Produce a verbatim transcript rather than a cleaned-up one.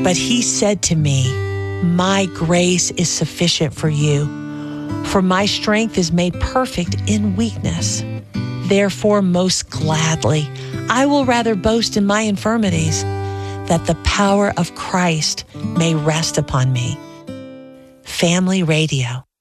But he said to me, my grace is sufficient for you, for my strength is made perfect in weakness. Therefore, most gladly, I will rather boast in my infirmities, that the power of Christ may rest upon me. Family Radio.